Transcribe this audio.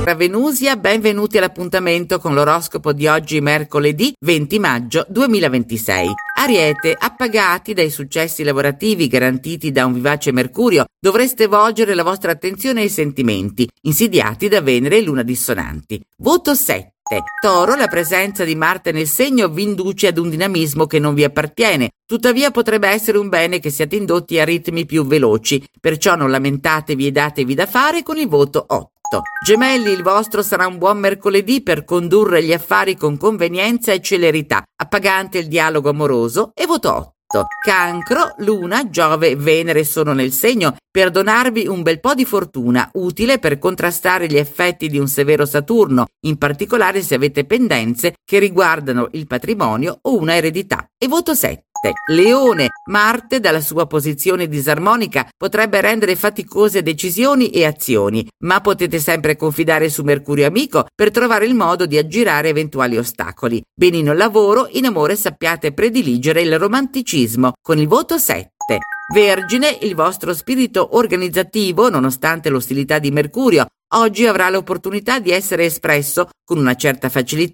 Venusia, benvenuti all'appuntamento con l'oroscopo di oggi, mercoledì 20 maggio 2026. Ariete, appagati dai successi lavorativi garantiti da un vivace Mercurio, dovreste volgere la vostra attenzione ai sentimenti, insidiati da Venere e Luna dissonanti. Voto 7. Toro, la presenza di Marte nel segno vi induce ad un dinamismo che non vi appartiene, tuttavia potrebbe essere un bene che siate indotti a ritmi più veloci, perciò non lamentatevi e datevi da fare con il voto 8. Gemelli, il vostro sarà un buon mercoledì per condurre gli affari con convenienza e celerità, appagante il dialogo amoroso e voto 8. Cancro, Luna, Giove e Venere sono nel segno per donarvi un bel po' di fortuna, utile per contrastare gli effetti di un severo Saturno, in particolare se avete pendenze che riguardano il patrimonio o una eredità. E voto 7. Leone, Marte dalla sua posizione disarmonica potrebbe rendere faticose decisioni e azioni, ma potete sempre confidare su Mercurio amico per trovare il modo di aggirare eventuali ostacoli. Benino il lavoro, in amore sappiate prediligere il romanticismo con il voto 7. Vergine, il vostro spirito organizzativo, nonostante l'ostilità di Mercurio, oggi avrà l'opportunità di essere espresso con una certa facilità